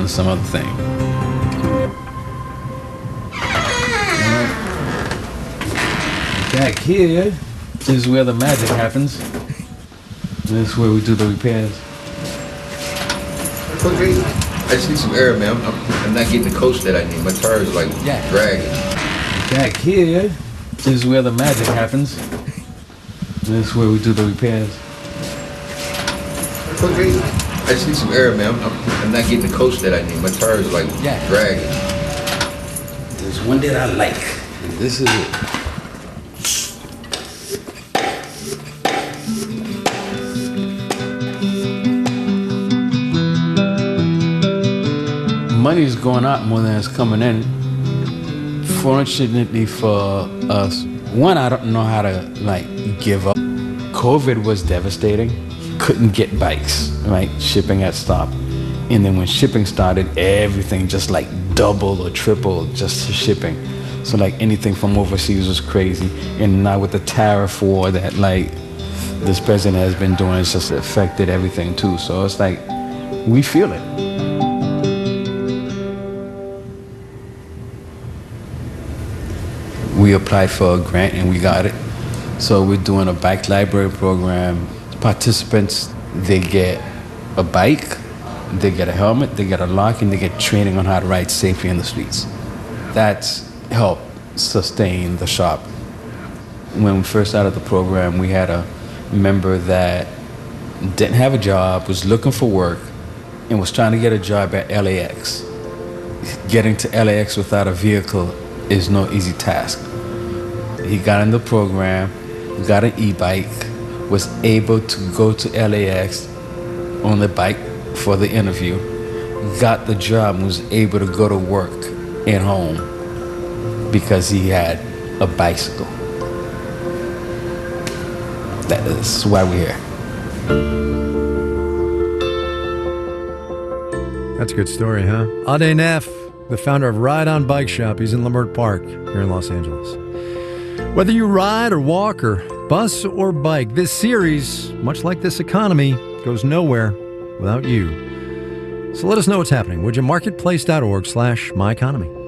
and some other thing. Back here is where the magic happens. This is where we do the repairs. Okay, I see some error, man. I'm not getting the coast that I need. My tire is like dragging. Back here is where the magic happens. This is where we do the repairs. Okay, I see some error, man. I'm not getting the coast that I need. My tire is like dragging. There's one that I like, and this is it. Money's going out more than it's coming in. Fortunately for us, one, I don't know how to give up. COVID was devastating. Couldn't get bikes, right? Shipping had stopped. And then when shipping started, everything just doubled or tripled just for shipping. So anything from overseas was crazy. And now with the tariff war that this president has been doing, it's just affected everything too. So it's we feel it. We applied for a grant and we got it. So we're doing a bike library program. Participants, they get a bike, they get a helmet, they get a lock, and they get training on how to ride safely in the streets. That's helped sustain the shop. When we first started the program, we had a member that didn't have a job, was looking for work, and was trying to get a job at LAX. Getting to LAX without a vehicle is no easy task. He got in the program, got an e-bike, was able to go to LAX on the bike for the interview, got the job, and was able to go to work and home because he had a bicycle. That's why we're here. That's a good story, huh? Ade Neff, the founder of Ride On Bike Shop. He's in Leimert Park here in Los Angeles. Whether you ride or walk or bus or bike, this series, much like this economy, goes nowhere without you. So let us know what's happening. Would you? Marketplace.org/myeconomy.